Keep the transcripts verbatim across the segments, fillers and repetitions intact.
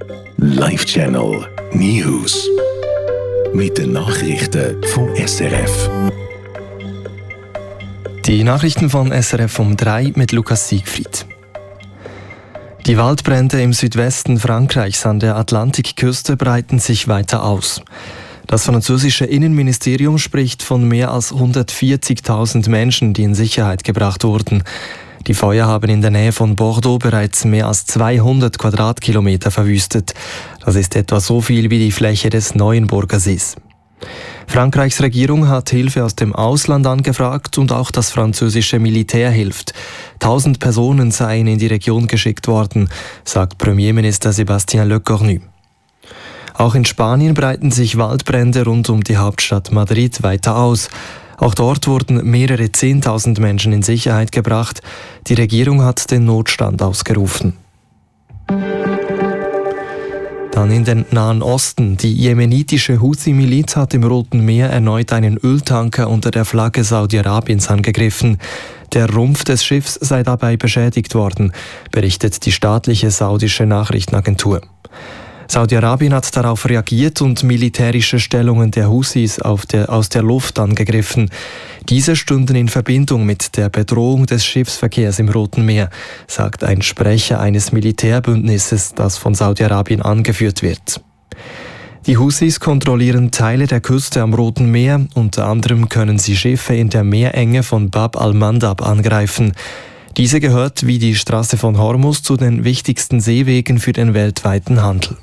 Live Channel News. Mit den Nachrichten vom S R F. Die Nachrichten von S R F um drei mit Lukas Siegfried. Die Waldbrände im Südwesten Frankreichs an der Atlantikküste breiten sich weiter aus. Das französische Innenministerium spricht von mehr als hundertvierzigtausend Menschen, die in Sicherheit gebracht wurden. Die Feuer haben in der Nähe von Bordeaux bereits mehr als zweihundert Quadratkilometer verwüstet. Das ist etwa so viel wie die Fläche des Neuenburger Sees. Frankreichs Regierung hat Hilfe aus dem Ausland angefragt und auch das französische Militär hilft. Tausend Personen seien in die Region geschickt worden, sagt Premierminister Sébastien Lecornu. Auch in Spanien breiten sich Waldbrände rund um die Hauptstadt Madrid weiter aus. Auch dort wurden mehrere Zehntausend Menschen in Sicherheit gebracht. Die Regierung hat den Notstand ausgerufen. Dann in den Nahen Osten. Die jemenitische Houthi-Miliz hat im Roten Meer erneut einen Öltanker unter der Flagge Saudi-Arabiens angegriffen. Der Rumpf des Schiffs sei dabei beschädigt worden, berichtet die staatliche saudische Nachrichtenagentur. Saudi-Arabien hat darauf reagiert und militärische Stellungen der Houthis auf der, aus der Luft angegriffen. Diese stünden in Verbindung mit der Bedrohung des Schiffsverkehrs im Roten Meer, sagt ein Sprecher eines Militärbündnisses, das von Saudi-Arabien angeführt wird. Die Houthis kontrollieren Teile der Küste am Roten Meer. Unter anderem können sie Schiffe in der Meerenge von Bab al-Mandab angreifen. Diese gehört wie die Straße von Hormuz zu den wichtigsten Seewegen für den weltweiten Handel.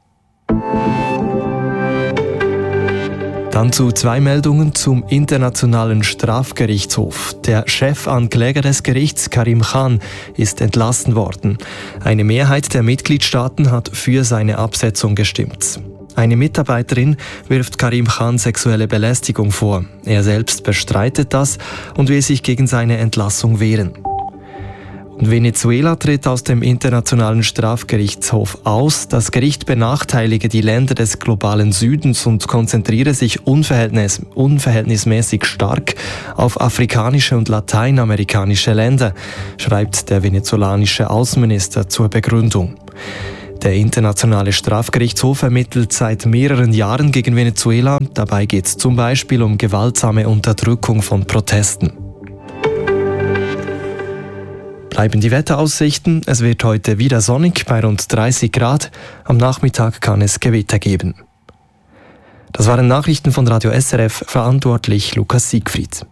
Dann zu zwei Meldungen zum Internationalen Strafgerichtshof. Der Chefankläger des Gerichts, Karim Khan, ist entlassen worden. Eine Mehrheit der Mitgliedstaaten hat für seine Absetzung gestimmt. Eine Mitarbeiterin wirft Karim Khan sexuelle Belästigung vor. Er selbst bestreitet das und will sich gegen seine Entlassung wehren. Venezuela tritt aus dem Internationalen Strafgerichtshof aus. Das Gericht benachteilige die Länder des globalen Südens und konzentriere sich unverhältnis- unverhältnismäßig stark auf afrikanische und lateinamerikanische Länder, schreibt der venezolanische Außenminister zur Begründung. Der Internationale Strafgerichtshof ermittelt seit mehreren Jahren gegen Venezuela. Dabei geht es zum Beispiel um gewaltsame Unterdrückung von Protesten. Bleiben die Wetteraussichten. Es wird heute wieder sonnig bei rund dreißig Grad. Am Nachmittag kann es Gewitter geben. Das waren Nachrichten von Radio S R F, verantwortlich Lukas Siegfried.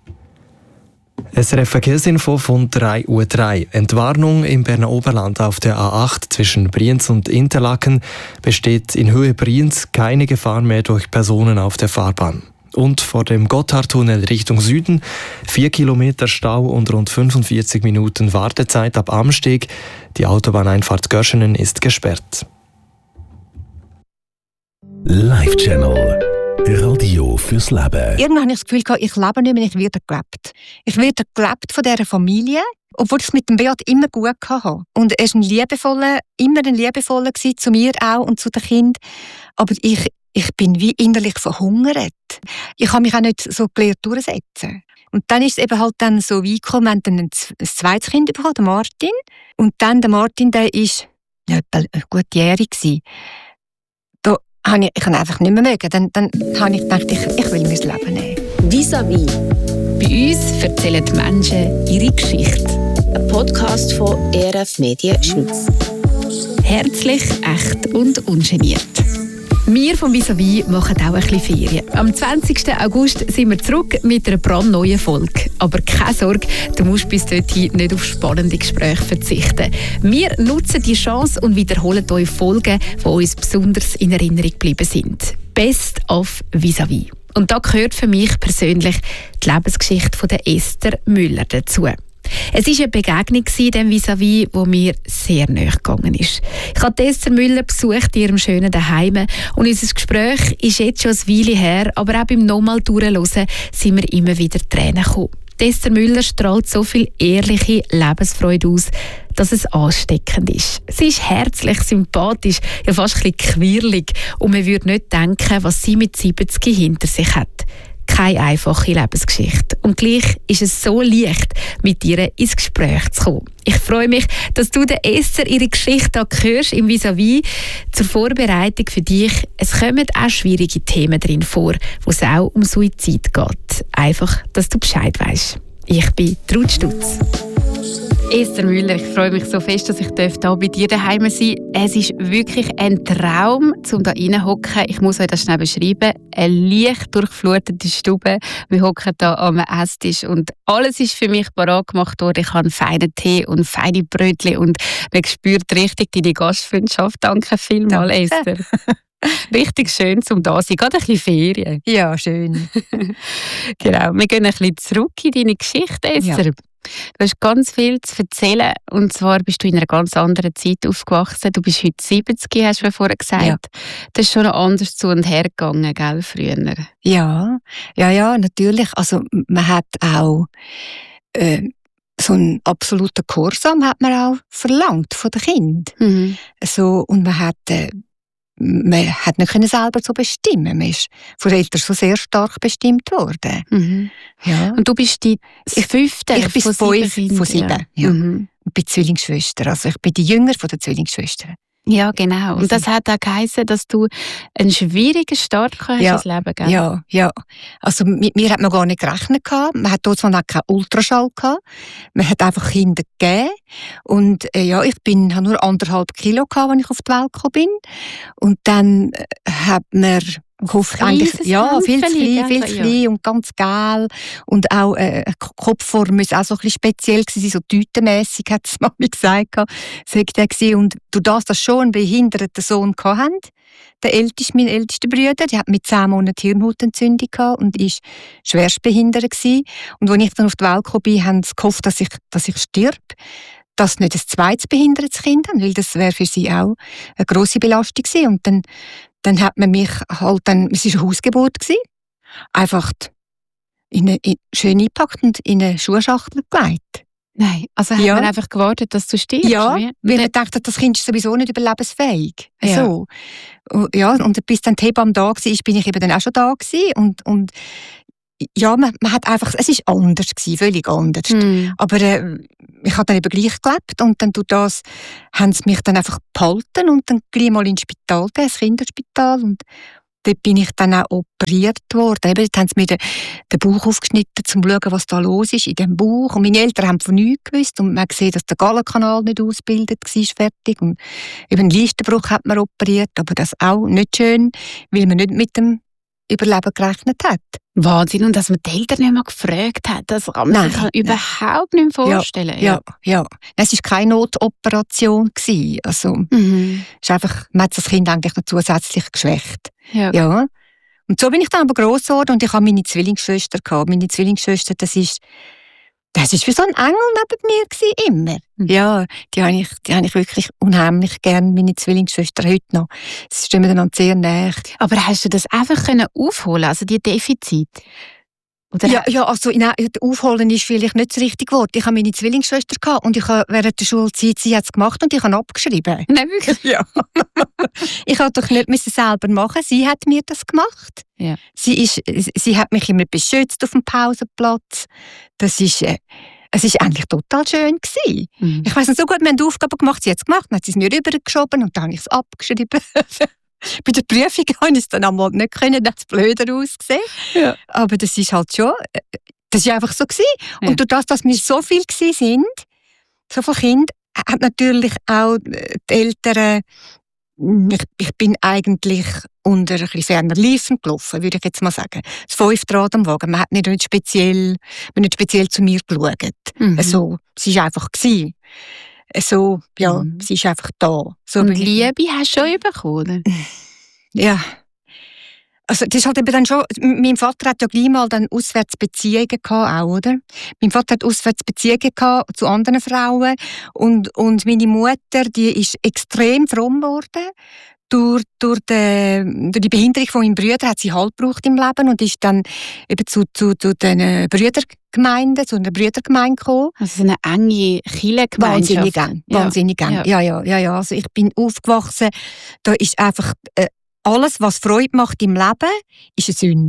S R F Verkehrsinfo von drei Uhr drei. Entwarnung im Berner Oberland auf der A acht zwischen Brienz und Interlaken. Besteht in Höhe Brienz keine Gefahr mehr durch Personen auf der Fahrbahn. Und vor dem Gotthardtunnel Richtung Süden vier Kilometer Stau und rund fünfundvierzig Minuten Wartezeit ab Amsteg. Die Autobahneinfahrt Göschenen ist gesperrt. Live Channel Radio fürs Leben. Irgendwann habe ich das Gefühl, ich lebe nicht mehr, ich werde gelebt. Ich werde gelebt von dieser Familie, obwohl ich es mit dem Beat immer gut hatte. Und er war ein liebevoller, immer ein liebevoller gewesen, zu mir auch und zu den Kindern. Aber ich Ich bin wie innerlich verhungert. Ich habe mich auch nicht so gelernt durchsetzen. Und dann ist es eben halt dann so weit gekommen, wir haben dann ein zweites Kind bekommen, den Martin. Und dann der Martin, der war ja, etwa gutjährig. Da habe ich, ich habe einfach nicht mehr mögen. Dann, dann habe ich gedacht, ich, ich will mein Leben nehmen. Vis-à-vis. Bei uns erzählen die Menschen ihre Geschichte. Ein Podcast von E R F Medien Schweiz. Herzlich, echt und ungeniert. Wir vom Vis-à-vis machen auch ein bisschen Ferien. Am zwanzigsten August sind wir zurück mit einer brandneuen Folge. Aber keine Sorge, du musst bis dorthin nicht auf spannende Gespräche verzichten. Wir nutzen die Chance und wiederholen euch Folgen, die uns besonders in Erinnerung geblieben sind. Best of Vis-à-vis. Und da gehört für mich persönlich die Lebensgeschichte von der Esther Müller dazu. Es war eine Begegnung in diesem Vis-à-vis, die mir sehr nahe gegangen ist. Ich habe Esther Müller besucht in ihrem schönen Zuhause und unser Gespräch ist jetzt schon eine Weile her, aber auch beim nochmal durchhören sind mir immer wieder Tränen gekommen. Esther Müller strahlt so viel ehrliche Lebensfreude aus, dass es ansteckend ist. Sie ist herzlich, sympathisch, ja fast ein bisschen quirlig und man würde nicht denken, was sie mit siebzig hinter sich hat. keine einfache Lebensgeschichte. Und gleich ist es so leicht, mit ihr ins Gespräch zu kommen. Ich freue mich, dass du der Esther ihre Geschichte hier hörst im Vis-à-vis. Zur Vorbereitung für dich. Es kommen auch schwierige Themen drin vor, wo es auch um Suizid geht. Einfach, dass du Bescheid weisst. Ich bin Ruth Stutz. Esther Müller, ich freue mich so fest, dass ich hier bei dir daheim sein darf. Es ist wirklich ein Traum, um hier reinzuhocken. Ich muss euch das schnell beschreiben. Eine leicht durchflutete Stube. Wir hocken hier am Esstisch und alles ist für mich parat gemacht worden. Ich habe einen feinen Tee und feine Brötchen und man spürt richtig deine Gastfreundschaft. Danke vielmals, Esther. Richtig schön, um da zu sein. Gerade ein bisschen Ferien. Ja, schön. Genau. Wir gehen ein bisschen zurück in deine Geschichte, Esther. Ja. Du hast ganz viel zu erzählen. Und zwar bist du in einer ganz anderen Zeit aufgewachsen. Du bist heute siebzig, hast du mir vorher gesagt. Ja. Das ist schon noch anders zu und her gegangen, gell, früher? Ja, ja, ja, natürlich. Also man hat auch äh, so einen absoluten Gehorsam hat man auch verlangt von den Kindern. Mhm. So, und man hat äh, man hat nicht selber so bestimmen. Man ist von den Eltern so sehr stark bestimmt worden. Mhm. Ja. Und du bist die fünfte ich bin von fünf sieben von sieben. Ja. Mhm. Ich bin Zwillingsschwester. Also ich bin die Jüngste von den Zwillingsschwestern. Ja, genau. Und das hat auch geheißen, dass du einen schwierigen Start hast ja. ins Leben, gell? Ja, ja. Also mit mir hat man gar nicht gerechnet. Man hat dort auch keinen Ultraschall gehabt. Man hat einfach Kinder gegeben. Und äh, ja, ich bin, habe nur anderthalb Kilo gehabt, als ich auf die Welt gekommen bin. Und dann äh, hat man hofft eigentlich, ja, viel zu klein, viel zu klein ja. und ganz gel. Und auch äh, Kopfform ist auch so ein bisschen speziell gewesen, so tütenmässig, hat es Mami gesagt. Und durch das, dass schon einen behinderten Sohn hatten, der älteste, mein ältester Bruder, der hat mit zehn Monaten Hirnhautentzündung gehabt und war schwerstbehindert gewesen. Und als ich dann auf die Welt gekommen bin, haben sie gehofft, dass ich, dass ich stirb. Dass nicht ein zweites behindertes Kind haben, weil das wäre für sie auch eine grosse Belastung gewesen. Und dann Dann hat man mich halt dann, es war eine Hausgeburt gewesen, einfach in eine, in, schön eingepackt und in eine Schuhschachtel gelegt. Nein, also ja. hat man einfach gewartet, dass du stirbst? Ja, wie? weil man dachte, das Kind ist sowieso nicht überlebensfähig. Ja. So. Ja, und bis dann die Hebamme da war, bin ich eben dann auch schon da gewesen. Und, und ja, man, man hat einfach, es war anders gewesen, völlig anders. Mm. Aber äh, ich habe dann eben gleich gelebt und dann durch das haben sie mich dann einfach behalten und dann gleich mal ins Spital gegeben, ins Kinderspital. Und dort bin ich dann auch operiert worden. Eben, dort haben sie mir den, den Bauch aufgeschnitten, um zu schauen, was da los ist in dem Bauch. Und meine Eltern haben von nichts gewusst und man hat gesehen, dass der Gallenkanal nicht ausgebildet war, fertig. Und eben einen Leistenbruch hat man operiert, aber das auch nicht schön, weil man nicht mit dem Überleben gerechnet hat. Wahnsinn, und dass man die Eltern nicht mehr gefragt hat, das kann man sich überhaupt nicht vorstellen. Ja, ja, ja. Es war keine Notoperation. Also, mhm. ist einfach, man hat das Kind eigentlich noch zusätzlich geschwächt. Ja. Ja. Und so bin ich dann aber gross geworden und ich hatte meine Zwillingsschwester gehabt. Meine Zwillingsschwester, das ist, das ist wie so ein Engel neben mir gewesen, immer. Mhm. Ja, die habe ich, die habe ich wirklich unheimlich gern, meine Zwillingsschwester, heute noch. Sie stehen mir dann sehr nahe. Aber hast du das einfach können aufholen, also die Defizit? Oder ja, ja, also nein, aufholen ist vielleicht nicht das richtige Wort. Ich hatte meine Zwillingsschwester gehabt und ich habe während der Schulzeit, sie hat es gemacht und ich habe abgeschrieben. Nein, wirklich? Ja. Ich habe doch nicht müssen selber machen, sie hat mir das gemacht. Ja. Sie, ist, sie hat mich immer beschützt auf dem Pausenplatz. Das ist, äh, es war eigentlich total schön gewesen. Mhm. Ich weiss nicht so gut, wir haben die Aufgabe gemacht, sie hat es gemacht, dann hat sie es mir rübergeschoben und dann habe ich es abgeschrieben. Bei der Prüfung konnte ich es dann einmal nicht können, dann hat es blöder ausgesehen. Ja. Aber das ist halt schon, das war einfach so gewesen. Ja. Und durch das, dass wir so viel waren, so viele Kinder, hat natürlich auch die Eltern, ich, ich bin eigentlich unter ein bisschen ferner Liefen gelaufen, würde ich jetzt mal sagen. Das fünfte Rad am Wagen, man hat nicht speziell, man nicht speziell zu mir geschaut. Mhm. Also, es war einfach gewesen. So, ja, mhm. sie ist einfach da. So und Liebe hast du schon bekommen? Ja. Also, das ist halt eben dann schon, mein Vater hat ja gleich mal dann Auswärtsbeziehungen gehabt, auch, oder? Mein Vater hat Auswärtsbeziehungen gehabt zu anderen Frauen und, und meine Mutter, die ist extrem fromm geworden. Durch, durch, die, durch die Behinderung von meinem Bruder hat sie Halt gebraucht im Leben und ist dann eben zu, zu, zu den Brüdergemeinden, zu einer Brüdergemeinde gekommen. Also eine enge Kirchengemeinschaft. Wahnsinnig eng, wahnsinnig eng. Ja. Ja, ja, ja, ja. Also ich bin aufgewachsen, da ist einfach äh, alles, was Freude macht im Leben, ist eine Sünde.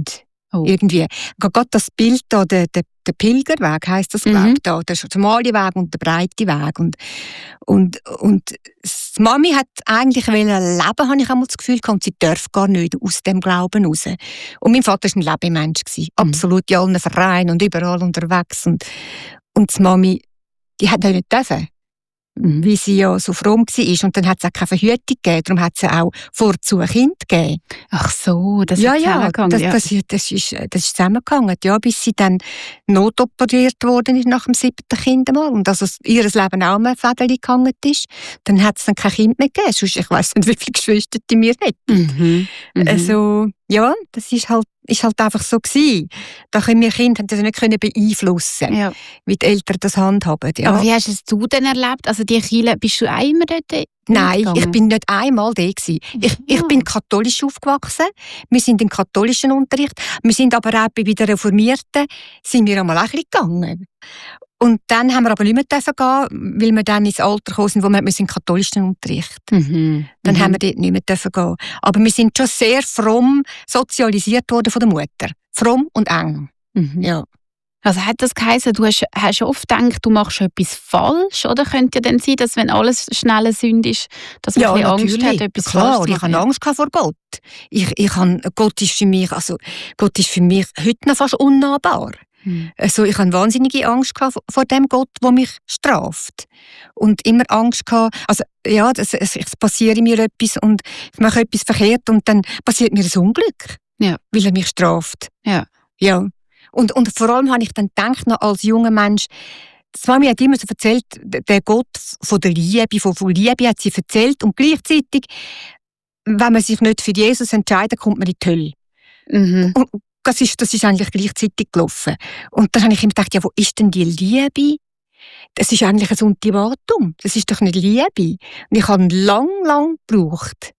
Oh. Irgendwie. Gerade das Bild da, der, der, der Pilgerweg heisst das, Mhm. glaube ich, da. Der schmale Weg und der breite Weg. Und, und, und die Mami hat eigentlich leben, habe ich einmal das Gefühl gehabt, und sie darf gar nicht aus dem Glauben raus. Und mein Vater war ein Lebemensch. Mhm. Absolut in allen Vereinen und überall unterwegs. Und, und die Mami, die hat nicht dürfen. Mhm. Weil sie ja so fromm war. Und dann hat es auch keine Verhütung gegeben. Darum hat es auch vorzu ein Kind gegeben. Ach so, das ja, ist ja, zusammengegangen. das, ja. das, das, ist, das ist zusammengegangen. Ja, bis sie dann notoperiert worden ist nach dem siebten Kind mal. Und also ihr Leben auch mal Fädeli gegangen ist. Dann hat es dann kein Kind mehr gegeben. Sonst, ich weiss nicht, wie viele Geschwister die mir nicht. Mhm. Mhm. Also, ja, das ist halt, ist halt einfach so gewesen. Da können wir Kinder das nicht können beeinflussen, Ja. wie die Eltern das handhaben. Ja. Aber wie hast es du denn erlebt? Also die Kirche, bist du auch immer dort Nein, hingegangen? ich bin nicht einmal da gewesen. Ich, ich Ja. bin katholisch aufgewachsen. Wir sind im katholischen Unterricht. Wir sind aber auch bei den Reformierten sind wir einmal auch ein bisschen gegangen. Und dann haben wir aber nicht mehr dürfen gehen, weil wir dann ins Alter gekommen sind, wo wir, wir sind im katholischen Unterricht. Mhm. Dann mhm. haben wir dort nicht mehr dürfen gehen. Aber wir sind schon sehr fromm sozialisiert worden von der Mutter. Fromm und eng. Mhm. Ja. Also hat das geheißen, du hast, hast oft gedacht, du machst etwas falsch? Oder könnte ja dann sein, dass wenn alles schnell eine Sünde ist, dass man Ja, ein bisschen Angst natürlich. hat, etwas Ja, klar, falsch zu ich hatte machen? Angst vor Gott. Ich, ich han, Gott ist für mich, also Gott ist für mich heute noch fast unnahbar. Hm. Also ich hatte wahnsinnige Angst vor vor dem Gott, der mich straft. Und immer Angst gehabt, also ja, es, es, es passiert mir etwas und ich mache etwas verkehrt und dann passiert mir ein Unglück, Ja. weil er mich straft. Ja. Ja. Und, und vor allem habe ich dann gedacht, noch als junger Mensch, die Mami hat immer so erzählt, der Gott von der Liebe, von, von Liebe hat sie erzählt und gleichzeitig, wenn man sich nicht für Jesus entscheidet, kommt man in die Hölle. Mhm. Und das ist, das ist eigentlich gleichzeitig gelaufen. Und dann habe ich immer gedacht, ja, wo ist denn die Liebe? Das ist eigentlich ein Ultimatum. Das ist doch nicht Liebe. Und ich habe lang, lang gebraucht,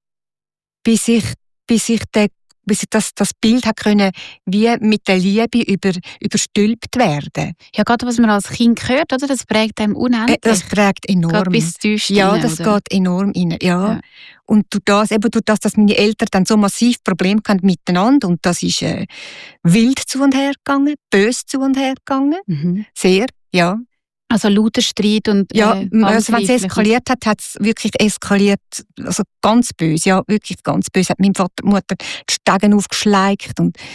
bis ich, bis ich, den, bis ich das, das Bild habe können, wie mit der Liebe über, überstülpt werden. Ja, gerade was man als Kind hört, oder? Das prägt einem unendlich. Äh, Das prägt enorm. Gerade bis tief Ja, rein, das oder? geht enorm rein. Ja. Ja. Und durch das, eben durch das, dass meine Eltern dann so massiv Probleme hatten miteinander und das ist äh, wild zu und her gegangen, böse zu und her gegangen, Mhm. sehr, ja. Also lauter Streit und Ja, äh, also wenn es Anzweiflung. eskaliert hat, hat es wirklich eskaliert, also ganz böse, ja, wirklich ganz böse. Hat mein Vater, Mutter die Stegen aufgeschleicht und